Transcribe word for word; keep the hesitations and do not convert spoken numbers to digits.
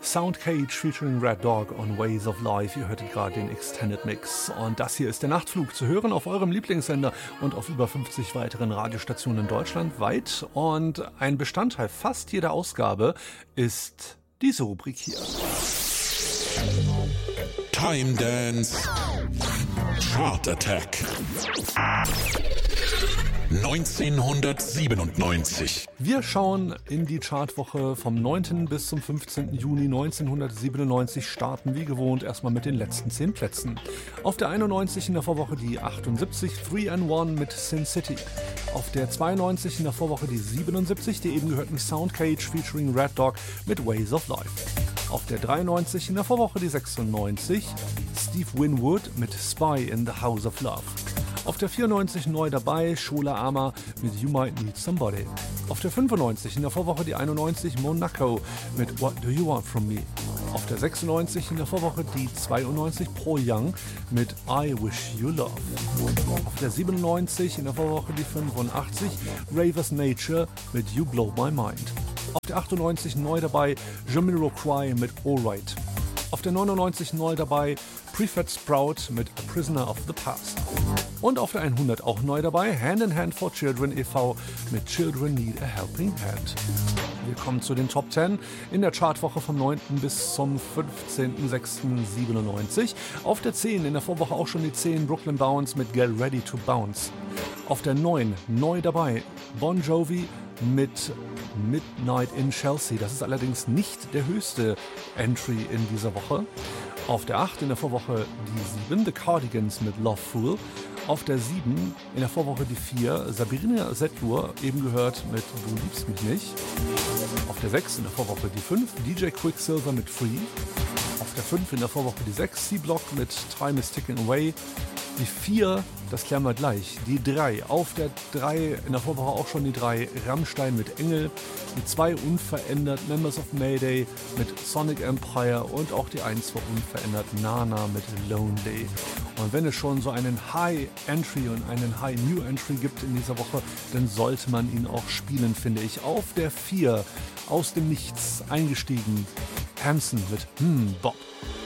Soundcage featuring Red Dog on Ways of Life. Ihr hörtet gerade den Extended Mix. Und das hier ist der Nachtflug, zu hören auf eurem Lieblingssender und auf über fünfzig weiteren Radiostationen deutschlandweit. Und ein Bestandteil fast jeder Ausgabe ist diese Rubrik hier. Time Dance Chart Attack neunzehnhundertsiebenundneunzig. Wir schauen in die Chartwoche vom neunten bis zum fünfzehnten Juni neunzehnhundertsiebenundneunzig, starten wie gewohnt erstmal mit den letzten zehn Plätzen. Auf der einundneunzig in der Vorwoche die achtundsiebzig, three and one mit Sin City. Auf der zweiundneunzig in der Vorwoche die siebenundsiebzig, die eben gehörten Soundcage featuring Red Dog mit Ways of Life. Auf der dreiundneunzig in der Vorwoche die sechsundneunzig, Steve Winwood mit Spy in the House of Love. Auf der vierundneunzig neu dabei, Shola Ama mit You Might Need Somebody. Auf der fünfundneunzig in der Vorwoche die einundneunzig, Monaco mit What Do You Want From Me. Auf der sechsundneunzig in der Vorwoche die zweiundneunzig, Paul Young mit I Wish You Love. Auf der siebenundneunzig in der Vorwoche die fünfundachtzig, Ravers Nature mit You Blow My Mind. Auf der achtundneunzig neu dabei, Jamiroquai mit Alright. Auf der neunundneunzig neu dabei, Prefect Sprout mit A Prisoner of the Past. Und auf der hundert auch neu dabei, Hand in Hand for Children e V mit Children Need a Helping Hand. Wir kommen zu den Top zehn in der Chartwoche vom neunten bis zum fünfzehnten sechsten siebenundneunzig. Auf der zehn in der Vorwoche auch schon die zehn, Brooklyn Bounce mit Get Ready to Bounce. Auf der neun neu dabei, Bon Jovi mit Midnight in Chelsea. Das ist allerdings nicht der höchste Entry in dieser Woche. Auf der acht in der Vorwoche die sieben, The Cardigans mit Love Fool. Auf der sieben in der Vorwoche die vier, Sabrina Setlur, eben gehört mit Du liebst mich nicht. Auf der sechs in der Vorwoche die fünf, D J Quicksilver mit Free. Auf der fünf in der Vorwoche die sechs, C-Block mit Time is Ticking Away. Die vier, das klären wir gleich. Die drei, auf der drei in der Vorwoche auch schon die drei, Rammstein mit Engel. Die zwei unverändert, Members of Mayday mit Sonic Empire. Und auch die eins war unverändert, Nana mit Lonely. Und wenn es schon so einen High Entry und einen High New Entry gibt in dieser Woche, dann sollte man ihn auch spielen, finde ich. Auf der vier, aus dem Nichts eingestiegen, Hanson mit Hm Bob.